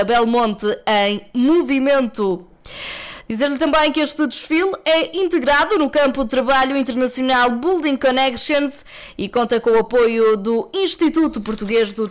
Belmonte em movimento. Dizer-lhe também que este desfile é integrado no campo de trabalho internacional Building Connections e conta com o apoio do Instituto Português do